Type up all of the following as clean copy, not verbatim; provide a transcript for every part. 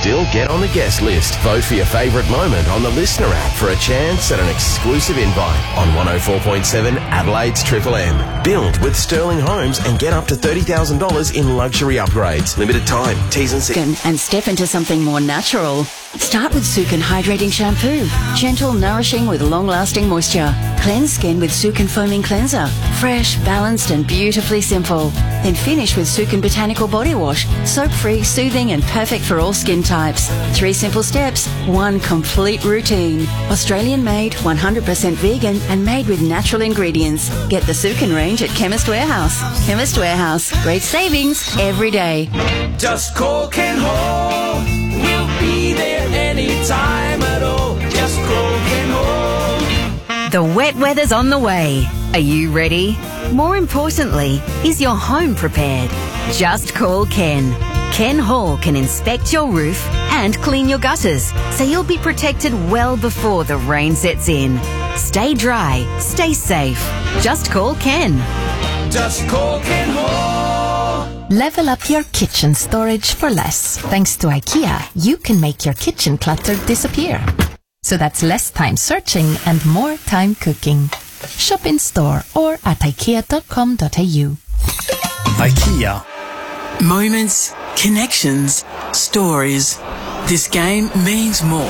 still get on the guest list. Vote for your favourite moment on the Listener app for a chance at an exclusive invite on 104.7 Adelaide's Triple M. Build with Sterling Homes and get up to $30,000 in luxury upgrades. Limited time. T's and C's. And step into something more natural. Start with Sukin Hydrating Shampoo. Gentle, nourishing with long-lasting moisture. Cleanse skin with Sukin Foaming Cleanser. Fresh, balanced and beautifully simple. Then finish with Sukin Botanical Body Wash. Soap-free, soothing and perfect for all skin types. 3 simple steps, 1 complete routine. Australian-made, 100% vegan and made with natural ingredients. Get the Sukin range at Chemist Warehouse. Chemist Warehouse. Great savings every day. Just call Ken Hall. We'll be there anytime at all. Just call Ken Hall. The wet weather's on the way. Are you ready? More importantly, is your home prepared? Just call Ken. Ken Hall can inspect your roof and clean your gutters, so you'll be protected well before the rain sets in. Stay dry, stay safe. Just call Ken. Just call Ken Hall. Level up your kitchen storage for less. Thanks to IKEA, you can make your kitchen clutter disappear. So that's less time searching and more time cooking. Shop in store or at ikea.com.au. IKEA. Moments, connections, stories. This game means more.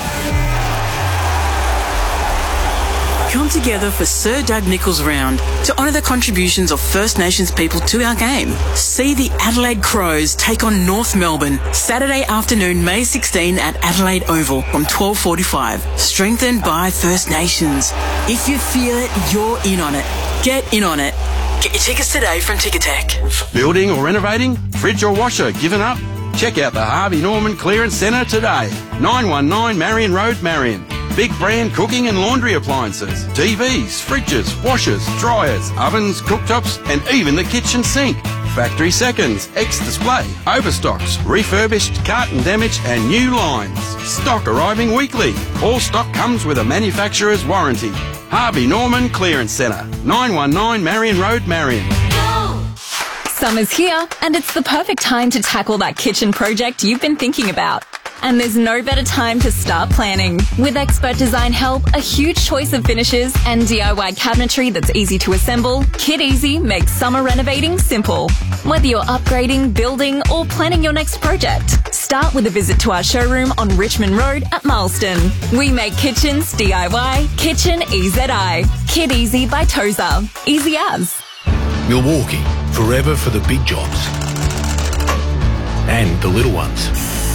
Come together for Sir Doug Nicholls Round to honour the contributions of First Nations people to our game. See the Adelaide Crows take on North Melbourne Saturday afternoon, May 16 at Adelaide Oval from 12:45. Strengthened by First Nations. If you feel it, you're in on it. Get in on it. Get your tickets today from Ticketek. Building or renovating? Fridge or washer given up? Check out the Harvey Norman Clearance Centre today. 919 Marion Road, Marion. Big brand cooking and laundry appliances, TVs, fridges, washers, dryers, ovens, cooktops and even the kitchen sink. Factory seconds, ex-display, overstocks, refurbished, carton damage and new lines. Stock arriving weekly. All stock comes with a manufacturer's warranty. Harvey Norman Clearance Centre, 919 Marion Road, Marion. Summer's here, and it's the perfect time to tackle that kitchen project you've been thinking about. And there's no better time to start planning. With expert design help, a huge choice of finishes, and DIY cabinetry that's easy to assemble, Kit Easy makes summer renovating simple. Whether you're upgrading, building, or planning your next project, start with a visit to our showroom on Richmond Road at Marlston. We make kitchens DIY, Kitchen EZI. Kit Easy by Tozer. Easy as. Milwaukee, forever for the big jobs and the little ones.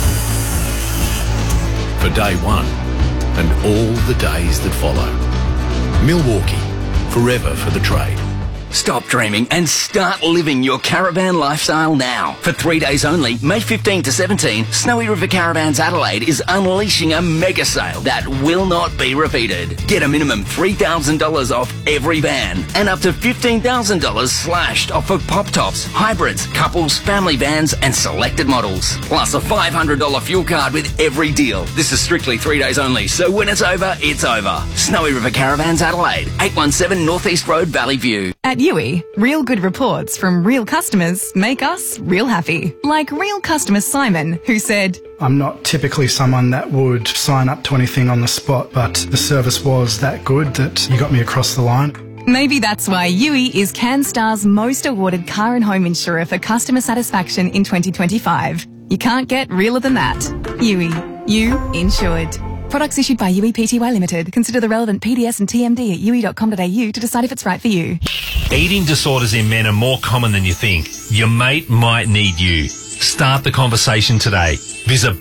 For day one and all the days that follow. Milwaukee, forever for the trade. Stop dreaming and start living your caravan lifestyle now. For 3 days only, May 15 to 17, Snowy River Caravans Adelaide is unleashing a mega sale that will not be repeated. Get a minimum $3,000 off every van and up to $15,000 slashed off of pop tops, hybrids, couples, family vans and selected models. Plus a $500 fuel card with every deal. This is strictly 3 days only, so when it's over, it's over. Snowy River Caravans Adelaide, 817 North East Road, Valley View. At Yui, real good reports from real customers make us real happy. Like real customer Simon, who said, I'm not typically someone that would sign up to anything on the spot, but the service was that good that you got me across the line. Maybe that's why Yui is CanStar's most awarded car and home insurer for customer satisfaction in 2025. You can't get realer than that. Yui, you insured. Products issued by Yui Pty Limited. Consider the relevant PDS and TMD at yui.com.au to decide if it's right for you. Eating disorders in men are more common than you think. Your mate might need you. Start the conversation today. Visit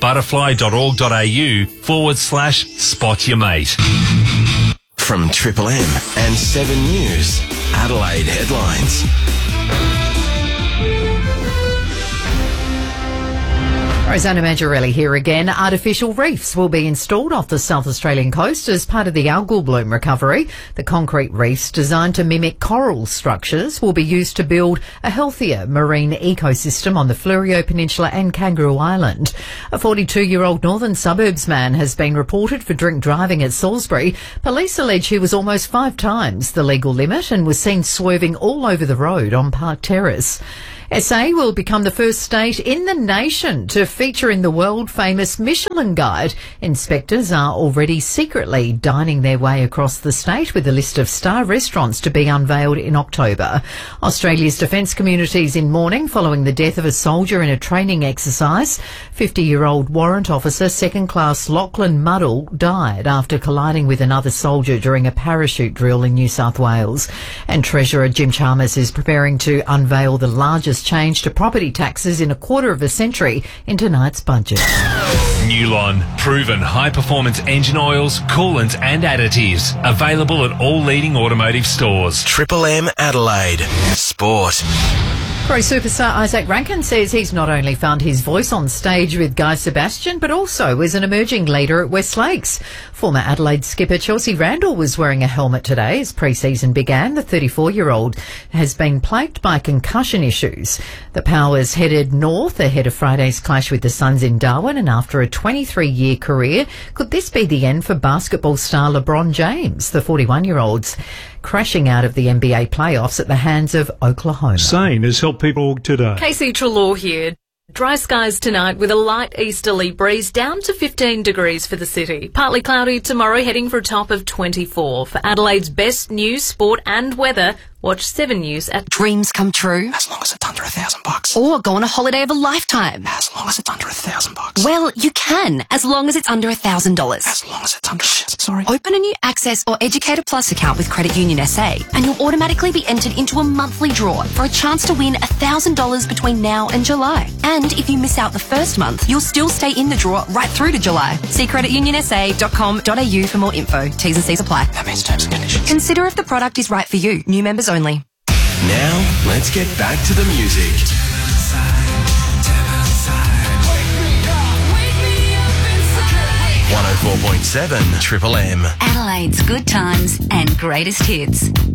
butterfly.org.au/spot your mate. From Triple M and 7 News, Adelaide headlines. Rosanna Maggiorelli here again. Artificial reefs will be installed off the South Australian coast as part of the algal bloom recovery. The concrete reefs, designed to mimic coral structures, will be used to build a healthier marine ecosystem on the Fleurieu Peninsula and Kangaroo Island. A 42-year-old northern suburbs man has been reported for drink driving at Salisbury. Police allege he was almost 5 times the legal limit and was seen swerving all over the road on Park Terrace. SA will become the first state in the nation to feature in the world-famous Michelin Guide. Inspectors are already secretly dining their way across the state with a list of star restaurants to be unveiled in October. Australia's defence community is in mourning following the death of a soldier in a training exercise. 50-year-old warrant officer 2nd Class Lachlan Muddle died after colliding with another soldier during a parachute drill in New South Wales. And Treasurer Jim Chalmers is preparing to unveil the largest change to property taxes in a quarter of a century in tonight's budget. Newlon, proven high-performance engine oils, coolants and additives. Available at all leading automotive stores. Triple M Adelaide. Sport. Pro superstar Isaac Rankin says he's not only found his voice on stage with Guy Sebastian, but also is an emerging leader at West Lakes. Former Adelaide skipper Chelsea Randall was wearing a helmet today as pre-season began. The 34-year-old has been plagued by concussion issues. The Powers headed north ahead of Friday's clash with the Suns in Darwin, and after a 23-year career, could this be the end for basketball star LeBron James? The 41-year-old's crashing out of the NBA playoffs at the hands of Oklahoma. Sane has helped people today. Casey Trelaw here. Dry skies tonight with a light easterly breeze down to 15 degrees for the city. Partly cloudy tomorrow, heading for a top of 24. For Adelaide's best news, sport and weather, watch 7 News at... Dreams come true. As long as it's under $1,000. Or go on a holiday of a lifetime. As long as it's under $1,000. Well, you can, as long as it's under $1,000. As long as it's under... Sorry. Open a new Access or Educator Plus account with Credit Union SA, and you'll automatically be entered into a monthly draw for a chance to win $1,000 between now and July. And if you miss out the first month, you'll still stay in the draw right through to July. See creditunionsa.com.au for more info. T's and C's apply. That means terms and conditions. Consider if the product is right for you. New members only. Now, let's get back to the music. 104.7 Triple M. Adelaide's good times and greatest hits.